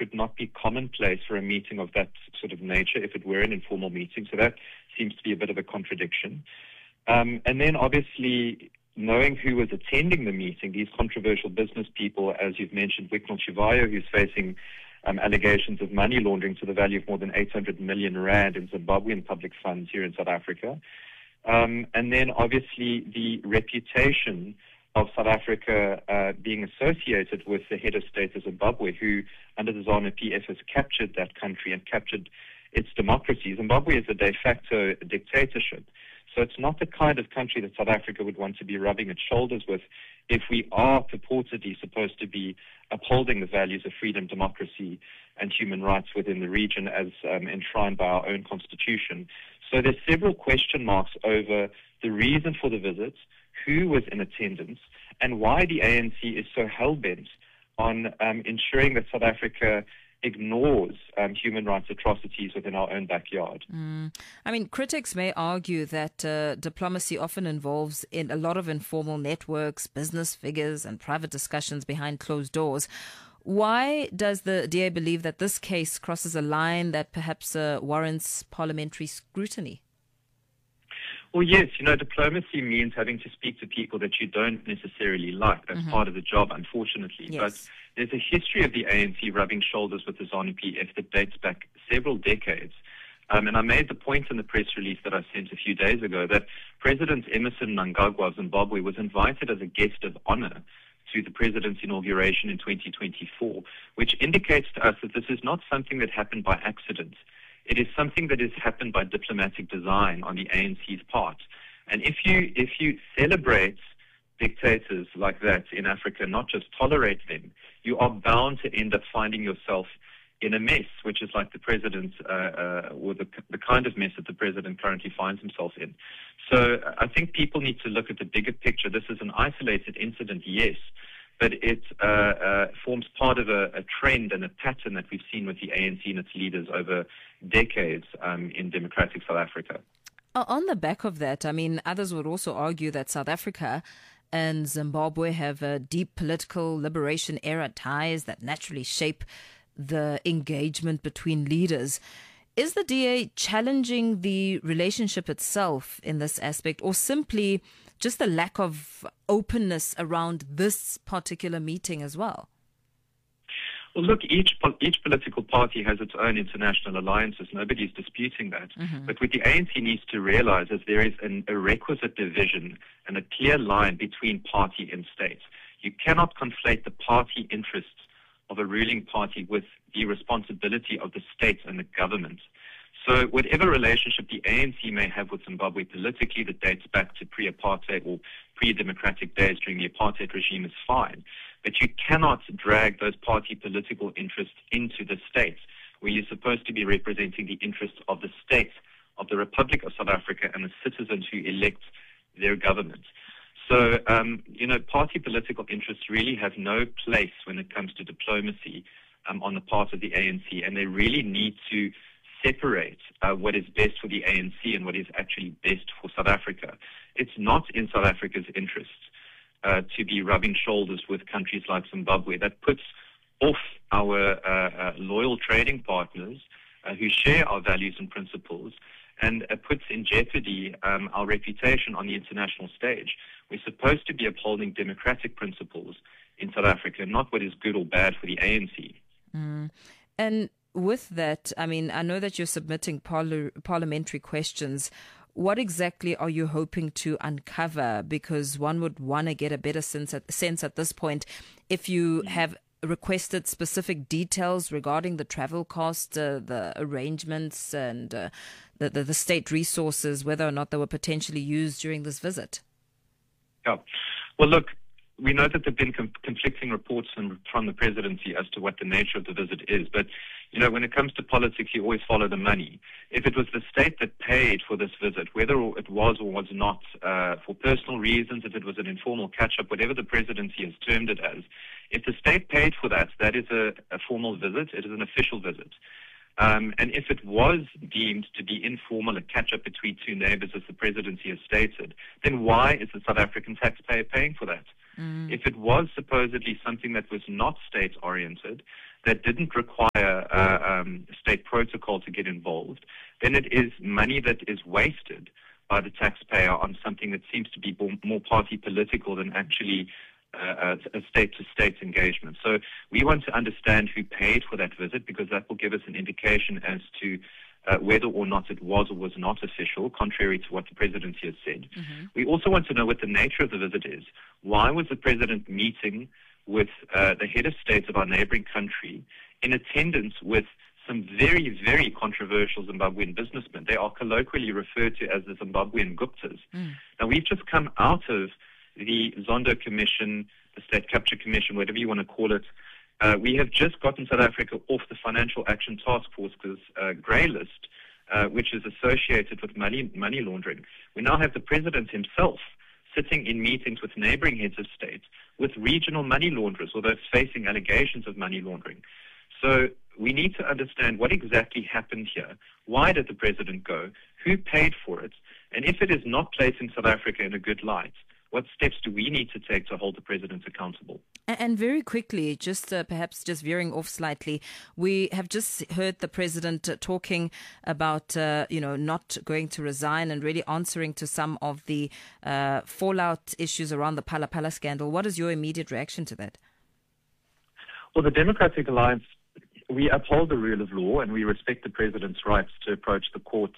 could not be commonplace for a meeting of that sort of nature if it were an informal meeting. So that seems to be a bit of a contradiction. And then obviously knowing who was attending the meeting, these controversial business people, as you've mentioned, Wicknell Chivayo, who's facing allegations of money laundering to the value of more than 800 million rand in Zimbabwean public funds here in South Africa. And then obviously the reputation of South Africa being associated with the head of state of Zimbabwe, who under the ZANU-PF has captured that country and captured its democracy. Zimbabwe is a de facto dictatorship. So it's not the kind of country that South Africa would want to be rubbing its shoulders with if we are purportedly supposed to be upholding the values of freedom, democracy, and human rights within the region as enshrined by our own constitution. So there's several question marks over the reason for the visit, who was in attendance, and why the ANC is so hell-bent on ensuring that South Africa ignores human rights atrocities within our own backyard. I mean, critics may argue that diplomacy often involves in a lot of informal networks, business figures, and private discussions behind closed doors. Why does the DA believe that this case crosses a line that perhaps warrants parliamentary scrutiny? Well, yes, diplomacy means having to speak to people that you don't necessarily like. That's part of the job, unfortunately. Yes. But there's a history of the ANC rubbing shoulders with the ZANU-PF that dates back several decades. And I made the point in the press release that I sent a few days ago that President Emmerson Mnangagwa of Zimbabwe was invited as a guest of honor to the president's inauguration in 2024, which indicates to us that this is not something that happened by accident. It is something that has happened by diplomatic design on the ANC's part. And if you celebrate dictators like that in Africa, not just tolerate them, you are bound to end up finding yourself in a mess, which is like the president, or the kind of mess that the president currently finds himself in. So I think people need to look at the bigger picture. This is an isolated incident, yes, but it forms part of a trend and a pattern that we've seen with the ANC and its leaders over decades in democratic South Africa. On the back of that, I mean, others would also argue that South Africa and Zimbabwe have deep political liberation era ties that naturally shape the engagement between leaders. Is the DA challenging the relationship itself in this aspect, or simply just the lack of openness around this particular meeting as well? Well, look, each political party has its own international alliances. Nobody's disputing that. But what the ANC needs to realize is there is a requisite division and a clear line between party and state. You cannot conflate the party interests of a ruling party with the responsibility of the state and the government. So whatever relationship the ANC may have with Zimbabwe politically that dates back to pre-apartheid or pre-democratic days during the apartheid regime is fine. But you cannot drag those party political interests into the state, where you're supposed to be representing the interests of the state, of the Republic of South Africa, and the citizens who elect their government. So, party political interests really have no place when it comes to diplomacy on the part of the ANC, and they really need to separate what is best for the ANC and what is actually best for South Africa. It's not in South Africa's interests to be rubbing shoulders with countries like Zimbabwe. That puts off our loyal trading partners who share our values and principles, and puts in jeopardy our reputation on the international stage. We're supposed to be upholding democratic principles in South Africa, not what is good or bad for the ANC. And with that, I mean, I know that you're submitting parliamentary questions. What exactly are you hoping to uncover? Because one would want to get a better sense at this point if you have requested specific details regarding the travel cost, the arrangements, and the state resources, whether or not they were potentially used during this visit. Yeah. Well, look, we know that there have been conflicting reports from the presidency as to what the nature of the visit is. But, when it comes to politics, you always follow the money. If it was the state that paid for this visit, whether it was or was not for personal reasons, if it was an informal catch-up, whatever the presidency has termed it as, if the state paid for that, that is a formal visit. It is an official visit. And if it was deemed to be informal, a catch-up between two neighbors, as the presidency has stated, then why is the South African taxpayer paying for that? If it was supposedly something that was not state-oriented, that didn't require state protocol to get involved, then it is money that is wasted by the taxpayer on something that seems to be more party political than actually a state-to-state engagement. So we want to understand who paid for that visit, because that will give us an indication as to whether or not it was or was not official, contrary to what the presidency has said. Mm-hmm. We also want to know what the nature of the visit is. Why was the president meeting with the head of state of our neighboring country in attendance with some very, very controversial Zimbabwean businessmen? They are colloquially referred to as the Zimbabwean Guptas. Mm. Now, we've just come out of the Zondo Commission, the State Capture Commission, whatever you want to call it. We have just gotten South Africa off the Financial Action Task Force's grey list, which is associated with money laundering. We now have the president himself sitting in meetings with neighboring heads of state, with regional money launderers, or those facing allegations of money laundering. So we need to understand what exactly happened here. Why did the president go? Who paid for it? And if it is not placing South Africa in a good light, what steps do we need to take to hold the president accountable? And very quickly, just perhaps just veering off slightly, we have just heard the president talking about, not going to resign and really answering to some of the fallout issues around the Phala Phala scandal. What is your immediate reaction to that? Well, the Democratic Alliance, we uphold the rule of law and we respect the president's rights to approach the courts,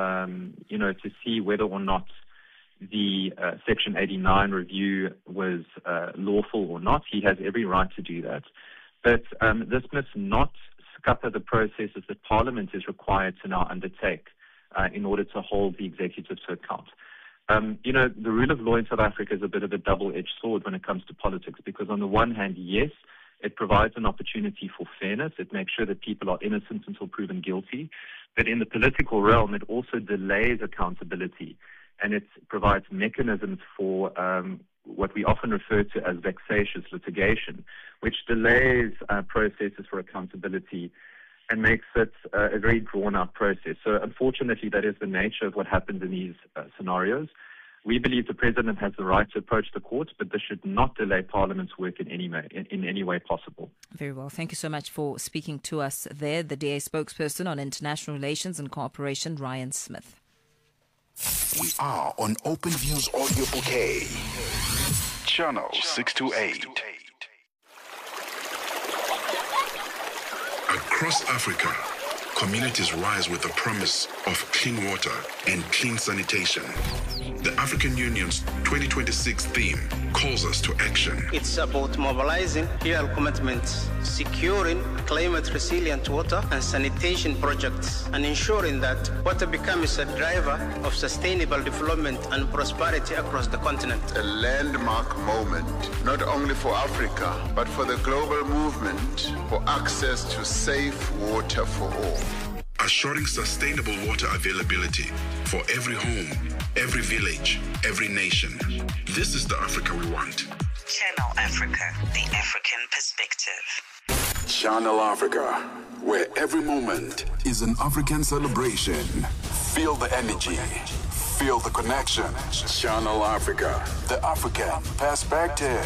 to see whether or not the Section 89 review was lawful or not. He has every right to do that. But this must not scupper the processes that Parliament is required to now undertake in order to hold the executive to account. The rule of law in South Africa is a bit of a double-edged sword when it comes to politics, because on the one hand, yes, it provides an opportunity for fairness. It makes sure that people are innocent until proven guilty. But in the political realm, it also delays accountability. And it provides mechanisms for what we often refer to as vexatious litigation, which delays processes for accountability and makes it a very drawn-out process. So unfortunately, that is the nature of what happens in these scenarios. We believe the president has the right to approach the courts, but this should not delay Parliament's work in any way possible. Very well. Thank you so much for speaking to us there. The DA spokesperson on international relations and cooperation, Ryan Smith. We are on Open Views Audio Bouquet, Channel 628. Across Africa, communities rise with the promise of clean water and clean sanitation. The African Union's 2026 theme calls us to action. It's about mobilizing real commitments, securing climate-resilient water and sanitation projects, and ensuring that water becomes a driver of sustainable development and prosperity across the continent. A landmark moment, not only for Africa, but for the global movement for access to safe water for all. Assuring sustainable water availability for every home, every village, every nation. This is the Africa we want. Channel Africa, the African perspective. Channel Africa, where every moment is an African celebration. Feel the energy. Feel the connection. Channel Africa, the African perspective.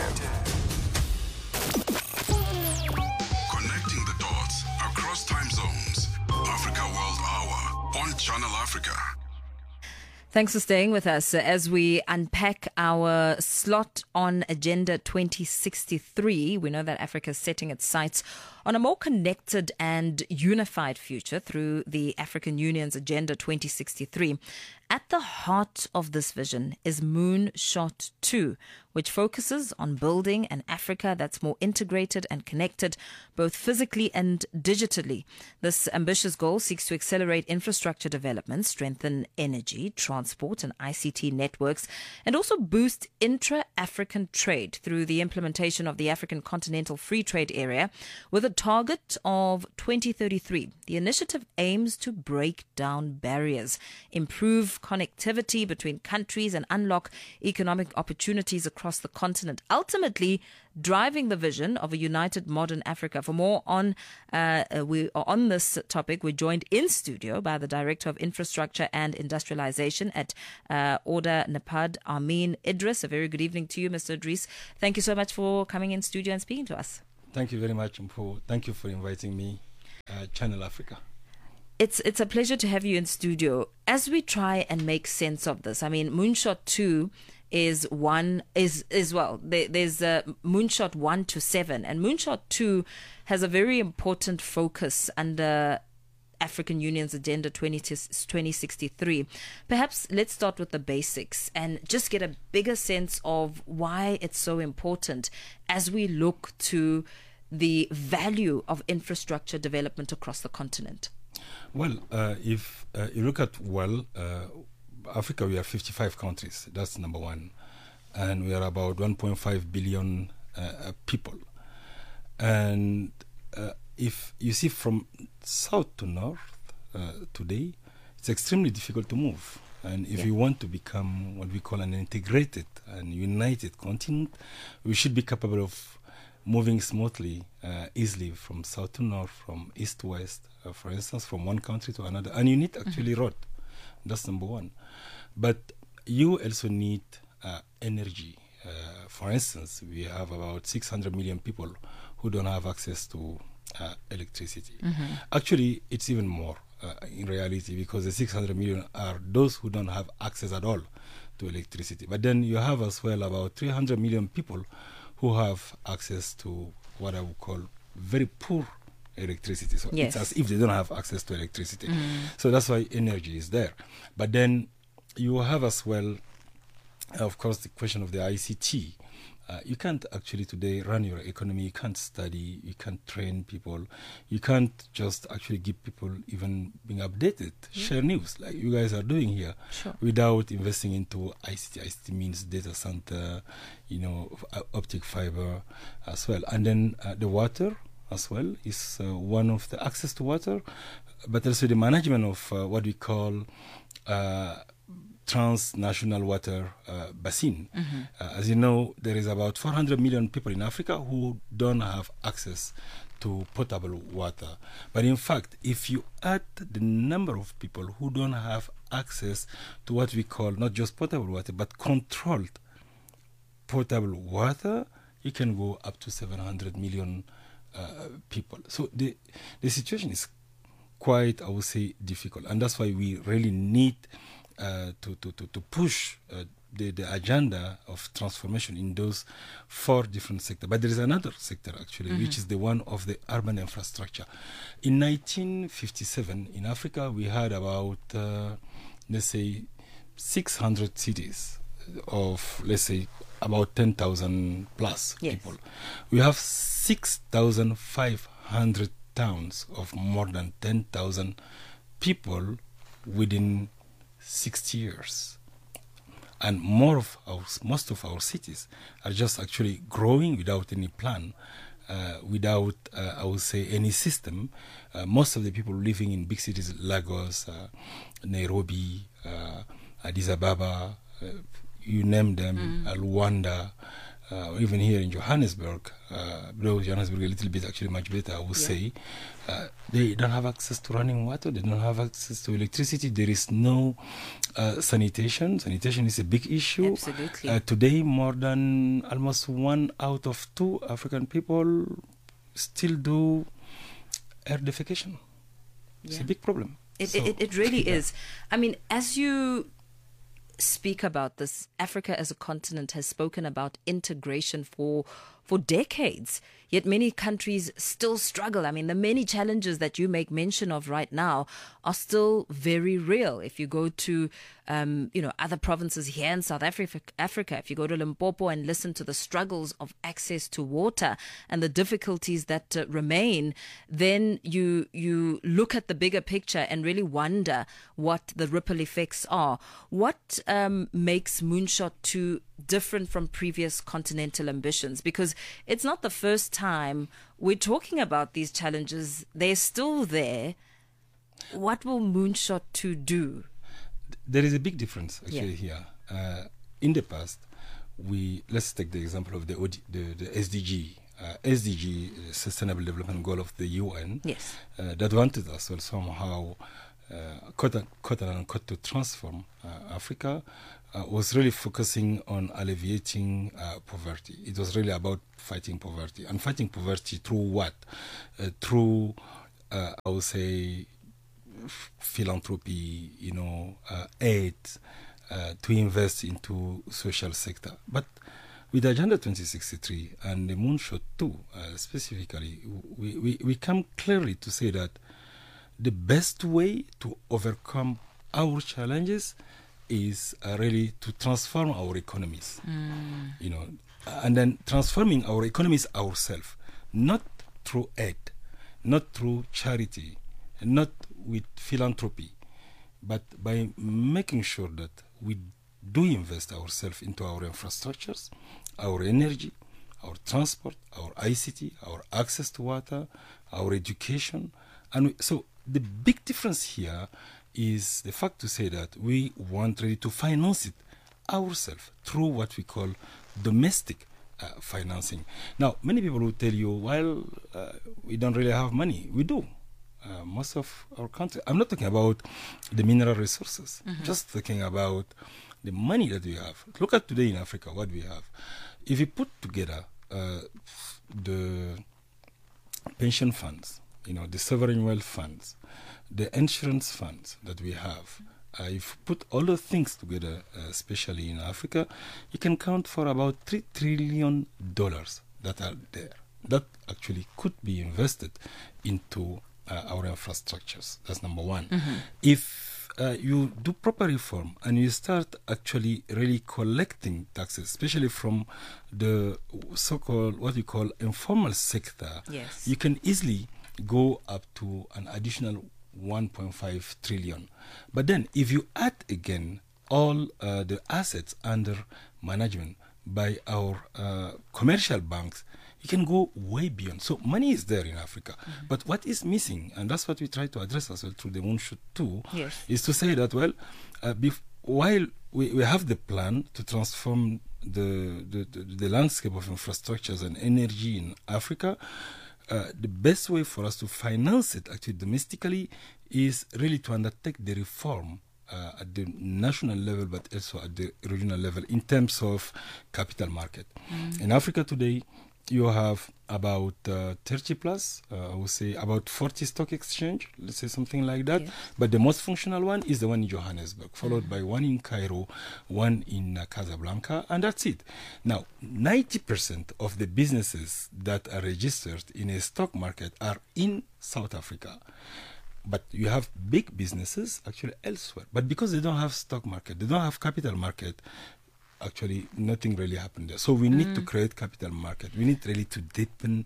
Connecting the dots across time zones. Africa World Hour on Channel Africa. Thanks for staying with us as we unpack our slot on Agenda 2063. We know that Africa is setting its sights on a more connected and unified future through the African Union's Agenda 2063. At the heart of this vision is Moonshot 2, which focuses on building an Africa that's more integrated and connected, both physically and digitally. This ambitious goal seeks to accelerate infrastructure development, strengthen energy, transport and ICT networks, and also boost intra-African trade through the implementation of the African Continental Free Trade Area with a target of 2033. The initiative aims to break down barriers, improve connectivity between countries and unlock economic opportunities across the continent, ultimately driving the vision of a united modern Africa. For more on this topic, we're joined in studio by the Director of Infrastructure and Industrialization at Order NEPAD, Amin Idris. A very good evening to you, Mr. Idris. Thank you so much for coming in studio and speaking to us. Thank you very much, Mpho. Thank you for inviting me, Channel Africa. It's a pleasure to have you in studio. As we try and make sense of this, I mean, Moonshot 2 is well. There's Moonshot 1 to 7, and Moonshot 2 has a very important focus under African Union's Agenda 2063. Perhaps let's start with the basics and just get a bigger sense of why it's so important as we look to the value of infrastructure development across the continent. Well, if you look at Africa, we are 55 countries. That's number one. And we are about 1.5 billion people. And if you see from south to north today, it's extremely difficult to move. And if you want to become what we call an integrated and united continent, we should be capable of moving smoothly, easily from south to north, from east to west, for instance, from one country to another. And you need actually road. That's number one. But you also need energy. For instance, we have about 600 million people who don't have access to electricity. Actually, it's even more in reality, because the 600 million are those who don't have access at all to electricity. But then you have as well about 300 million people who have access to what I would call very poor electricity. So it's as if they don't have access to electricity. So that's why energy is there. But then you have as well, of course, the question of the ICT. You can't actually today run your economy. You can't study. You can't train people. You can't just actually give people even being updated, share news like you guys are doing here, without investing into ICT. ICT means data center, optic fiber as well. And then the water as well is one of the access to water, but also the management of what we call transnational water basin. As you know, there is about 400 million people in Africa who don't have access to potable water. But in fact, if you add the number of people who don't have access to what we call not just potable water, but controlled potable water, you can go up to 700 million people. So the situation is quite, I would say, difficult. And that's why we really need to push the agenda of transformation in those 4 different sectors. But there is another sector, actually, which is the one of the urban infrastructure. In 1957, in Africa, we had about, let's say, 600 cities of, let's say, about 10,000 plus people. We have 6,500 towns of more than 10,000 people within 60 years. And most of our cities are just actually growing without any plan, without, I would say, any system. Most of the people living in big cities, Lagos, Nairobi, Addis Ababa, you name them, Luanda, even here in Johannesburg, though Johannesburg a little bit actually much better, I would say, they don't have access to running water, they don't have access to electricity, there is no sanitation. Sanitation is a big issue. Absolutely. Today, more than almost 1 out of 2 African people still do air defecation. It's a big problem. It really is. I mean, as you speak about this, Africa as a continent has spoken about integration for decades, yet many countries still struggle. I mean, the many challenges that you make mention of right now are still very real. If you go to other provinces here in South Africa, if you go to Limpopo and listen to the struggles of access to water and the difficulties that remain, then you look at the bigger picture and really wonder what the ripple effects are. What makes Moonshot 2 different from previous continental ambitions? Because it's not the first time we're talking about these challenges. They're still there. What will Moonshot 2 do? There is a big difference actually here. In the past, let's take the example of the SDG. SDG, Sustainable Development Goal of the UN, that wanted us well somehow quote unquote, to transform Africa was really focusing on alleviating poverty. It was really about fighting poverty. And fighting poverty through what? Through, I would say, philanthropy, aid, to invest into social sector. But with Agenda 2063 and the Moonshot 2 specifically, we come clearly to say that the best way to overcome our challenges is really to transform our economies, and then transforming our economies ourselves, not through aid, not through charity, not with philanthropy, but by making sure that we do invest ourselves into our infrastructures, our energy, our transport, our ICT, our access to water, our education. And so the big difference here is the fact to say that we want really to finance it ourselves through what we call domestic financing. Now, many people will tell you, well, we don't really have money. We do. Most of our country. I'm not talking about the mineral resources, just talking about the money that we have. Look at today in Africa, what we have. If you put together the pension funds, the sovereign wealth funds, the insurance funds that we have, if you put all those things together, especially in Africa, you can count for about $3 trillion that are there, that actually could be invested into our infrastructures. That's number one. If you do proper reform and you start actually really collecting taxes, especially from the so-called, what you call informal sector, yes, you can easily go up to an additional 1.5 trillion. But then if you add again all the assets under management by our commercial banks, you can go way beyond. So money is there in Africa. But what is missing, and that's what we try to address as well through the Moonshot 2, yes, is to say that, well, while we have the plan to transform the landscape of infrastructures and energy in Africa, the best way for us to finance it actually domestically is really to undertake the reform at the national level, but also at the regional level in terms of capital market. In Africa today, you have about 30 plus, I would say about 40 stock exchange, let's say something like that. Yes. But the most functional one is the one in Johannesburg, followed by one in Cairo, one in Casablanca, and that's it. Now, 90% of the businesses that are registered in a stock market are in South Africa. But you have big businesses actually elsewhere. But because they don't have stock market, they don't have capital market, actually nothing really happened there. So we need to create capital market. We need really to deepen,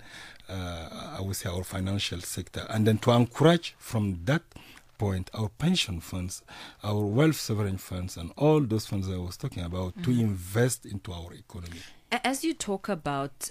I would say, our financial sector. And then to encourage from that point our pension funds, our wealth sovereign funds, and all those funds I was talking about to invest into our economy. As you talk about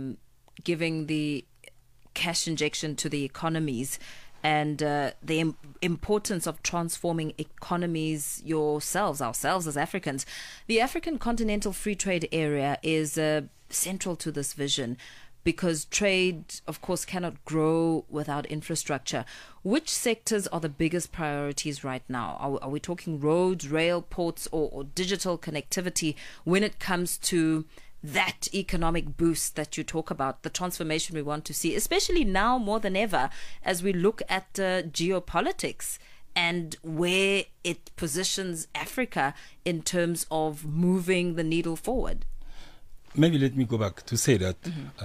giving the cash injection to the economies, and the importance of transforming economies ourselves as Africans. The African Continental Free Trade Area is central to this vision because trade, of course, cannot grow without infrastructure. Which sectors are the biggest priorities right now? Are we talking roads, rail, ports, or digital connectivity when it comes to that economic boost that you talk about, the transformation we want to see, especially now more than ever as we look at geopolitics and where it positions Africa in terms of moving the needle forward? Maybe let me go back to say that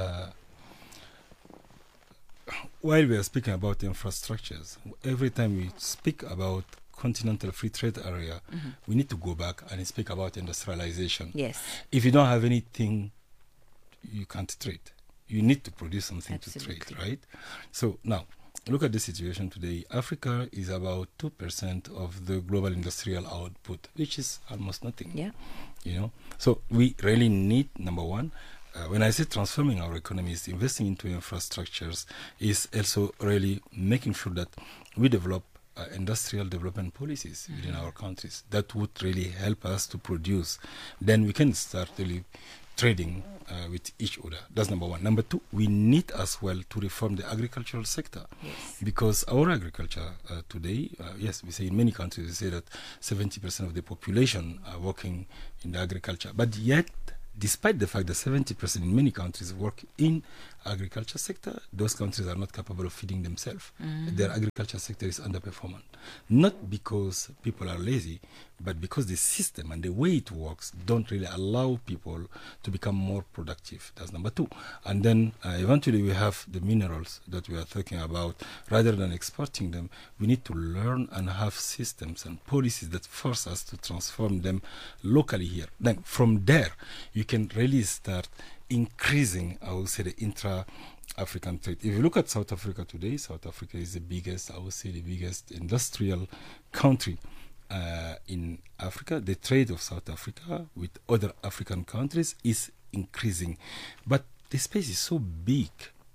while we are speaking about infrastructures, every time we speak about Continental Free Trade Area, we need to go back and speak about industrialization. Yes. If you don't have anything, you can't trade. You need to produce something Absolutely. to trade, right? So now, look at the situation today. Africa is about 2% of the global industrial output, which is almost nothing. Yeah. So we really need, number one, when I say transforming our economies, investing into infrastructures is also really making sure that we develop industrial development policies within our countries that would really help us to produce. Then we can start really trading with each other. That's number one. Number two, we need as well to reform the agricultural sector. Yes. Because our agriculture today, yes, we say in many countries, we say that 70% of the population are working in the agriculture. But yet, despite the fact that 70% in many countries work in agriculture sector, those countries are not capable of feeding themselves. Their agriculture sector is underperforming. Not because people are lazy, but because the system and the way it works don't really allow people to become more productive. That's number two. And then eventually we have the minerals that we are talking about. Rather than exporting them, we need to learn and have systems and policies that force us to transform them locally here. Then from there, you can really start increasing, I would say, the intra-African trade. If you look at South Africa today, South Africa is the biggest, I would say, the biggest industrial country in Africa. The trade of South Africa with other African countries is increasing. But the space is so big,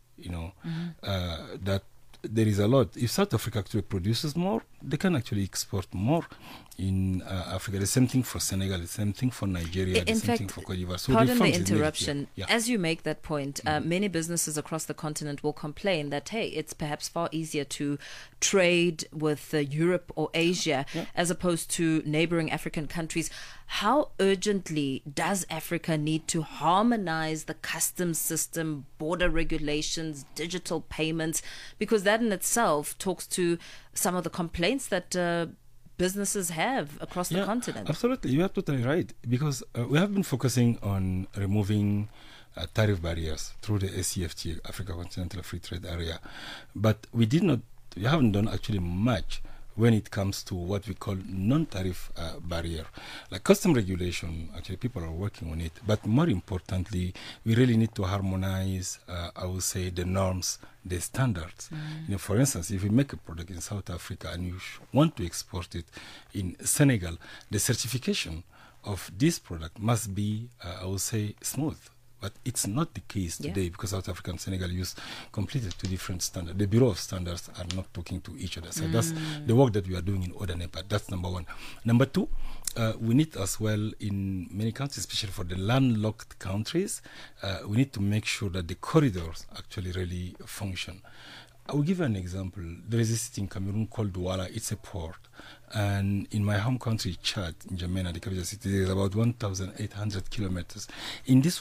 that there is a lot. If South Africa actually produces more, they can actually export more in Africa. The same thing for Senegal, the same thing for Nigeria, the same thing for Cote d'Ivoire. So pardon the interruption. Yeah. As you make that point, many businesses across the continent will complain that, hey, it's perhaps far easier to trade with Europe or Asia as opposed to neighboring African countries. How urgently does Africa need to harmonize the customs system, border regulations, digital payments? Because that in itself talks to some of the complaints that businesses have across the continent. Absolutely, you are totally right. Because we have been focusing on removing tariff barriers through the ACFTA, Africa Continental Free Trade Area, but we haven't done actually much when it comes to what we call non-tariff barrier. Like custom regulation, actually people are working on it, but more importantly, we really need to harmonize, I would say, the norms, the standards. For instance, if you make a product in South Africa and you want to export it in Senegal, the certification of this product must be, I would say, smooth. But it's not the case today because South Africa and Senegal use completely two different standards. The Bureau of Standards are not talking to each other. So that's the work that we are doing in ODANEPA. That's number one. Number two, we need as well in many countries, especially for the landlocked countries, we need to make sure that the corridors actually really function. I will give you an example. There is a city in Cameroon called Douala. It's a port. And in my home country, Chad, in N'Djamena, the capital city, there is about 1,800 kilometers. In this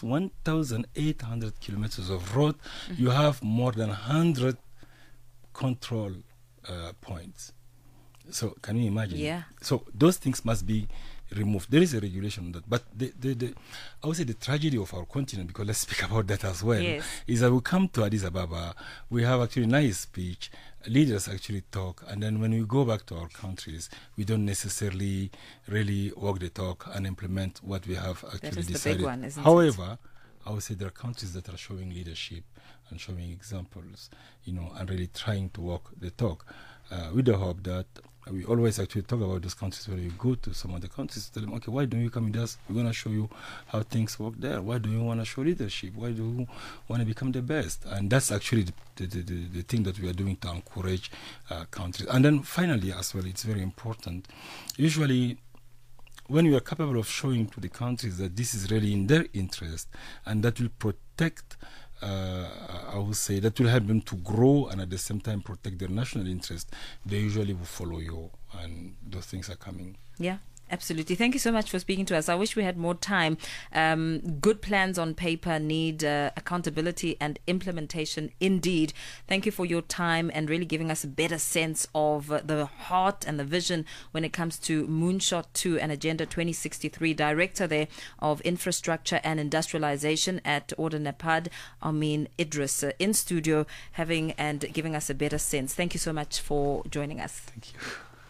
1,800 kilometers of road, you have more than 100 control points. So can you imagine? Yeah. So those things must be removed. There is a regulation on that. But I would say the tragedy of our continent, because let's speak about that as well, is that we come to Addis Ababa, we have actually nice speech, leaders actually talk, and then when we go back to our countries, we don't necessarily really walk the talk and implement what we have actually decided. The big one, isn't However, I would say there are countries that are showing leadership and showing examples, and really trying to walk the talk. With the hope that we always actually talk about those countries when we go to some other countries, tell them, okay, why don't you come with us? We're going to show you how things work there. Why do you want to show leadership? Why do you want to become the best? And that's actually the thing that we are doing to encourage countries. And then finally, as well, it's very important. Usually, when we are capable of showing to the countries that this is really in their interest and that will protect, I would say, that will help them to grow and at the same time protect their national interest, they usually will follow you, and those things are coming. Yeah. Absolutely. Thank you so much for speaking to us. I wish we had more time. Good plans on paper need accountability and implementation indeed. Thank you for your time and really giving us a better sense of the heart and the vision when it comes to Moonshot 2 and Agenda 2063. Director there of Infrastructure and Industrialization at ODANEPA, Amin Idris, in studio, having and giving us a better sense. Thank you so much for joining us. Thank you.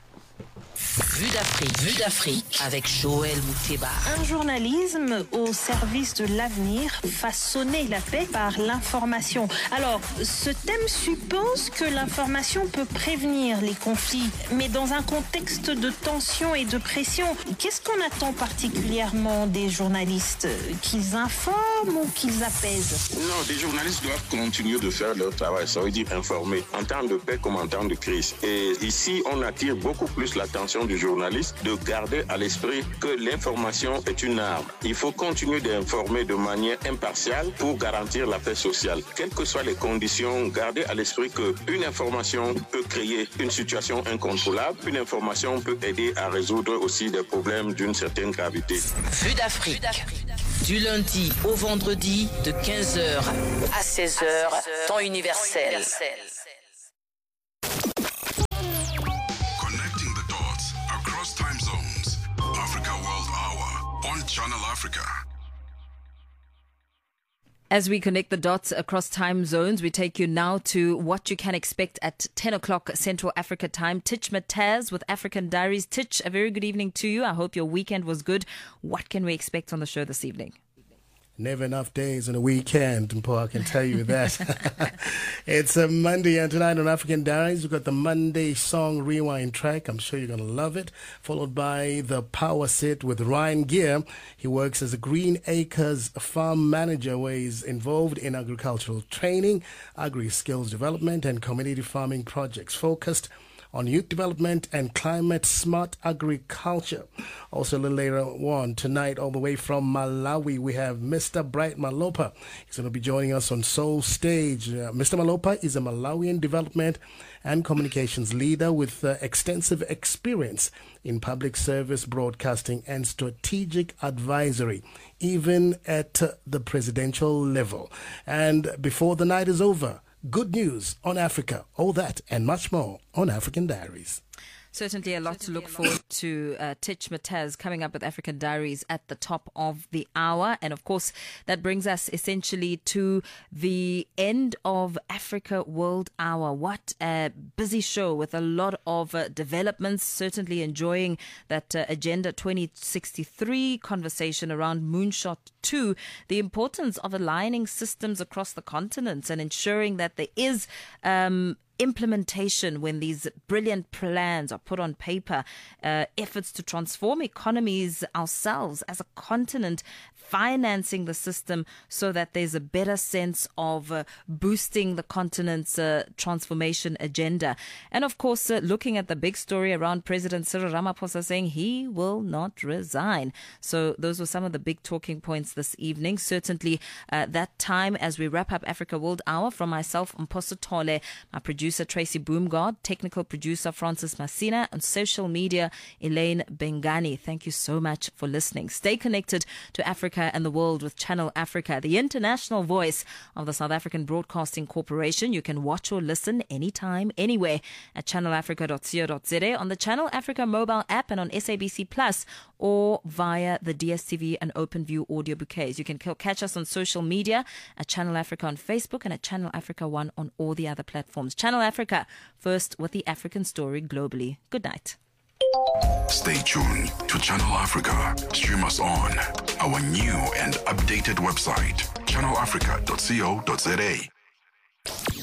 Vue d'Afrique avec Joël Mouteba. Un journalisme au service de l'avenir, façonner la paix par l'information. Alors, ce thème suppose que l'information peut prévenir les conflits, mais dans un contexte de tension et de pression, qu'est-ce qu'on attend particulièrement des journalistes? Qu'ils informent ou qu'ils apaisent? Non, les journalistes doivent continuer de faire leur travail, ça veut dire informer, en temps de paix comme en temps de crise. Et ici, on attire beaucoup plus l'attention du journaliste journalistes de garder à l'esprit que l'information est une arme. Il faut continuer d'informer de manière impartiale pour garantir la paix sociale. Quelles que soient les conditions, gardez à l'esprit qu'une information peut créer une situation incontrôlable. Une information peut aider à résoudre aussi des problèmes d'une certaine gravité. Vue d'Afrique. Du lundi au vendredi de 15h à 16h, temps universel. Connecting the dots across time zones. Africa World Hour on Channel Africa. As we connect the dots across time zones, we take you now to what you can expect at 10 o'clock Central Africa time. Titch Mataz with African Diaries. Titch, a very good evening to you. I hope your weekend was good. What can we expect on the show this evening? Never enough days in a weekend, Mpo, I can tell you that. It's a Monday, and tonight on African Diaries, we've got the Monday Song Rewind track. I'm sure you're going to love it. Followed by the Power Sit with Ryan Gear. He works as a Green Acres farm manager, where he's involved in agricultural training, agri-skills development, and community farming projects focused on youth development and climate-smart agriculture. Also, a little later on tonight, all the way from Malawi, we have Mr. Bright Malopa. He's going to be joining us on Soul Stage. Mr. Malopa is a Malawian development and communications leader with extensive experience in public service broadcasting and strategic advisory, even at the presidential level. And before the night is over, good news on Africa, all that and much more on African Diaries. Certainly a lot to look forward to. Titch Mataz coming up with African Diaries at the top of the hour. And of course, that brings us essentially to the end of Africa World Hour. What a busy show with a lot of developments. Certainly enjoying that Agenda 2063 conversation around Moonshot 2. The importance of aligning systems across the continents and ensuring that there is implementation when these brilliant plans are put on paper, efforts to transform economies ourselves as a continent, financing the system so that there's a better sense of boosting the continent's transformation agenda. And of course, looking at the big story around President Cyril Ramaphosa saying he will not resign. So those were some of the big talking points this evening. Certainly that time as we wrap up Africa World Hour, from myself, Mposo Tole, my producer Tracy Boomgard, technical producer Francis Massina, and social media Elaine Bengani. Thank you so much for listening. Stay connected to Africa and the world with Channel Africa, the international voice of the South African Broadcasting Corporation. You can watch or listen anytime, anywhere at channelafrica.co.za, on the Channel Africa mobile app, and on SABC Plus, or via the DSTV and OpenView audio bouquets. You can catch us on social media at Channel Africa on Facebook and at Channel Africa 1 on all the other platforms. Channel Africa, first with the African story globally. Good night. Stay tuned to Channel Africa. Stream us on our new and updated website, channelafrica.co.za.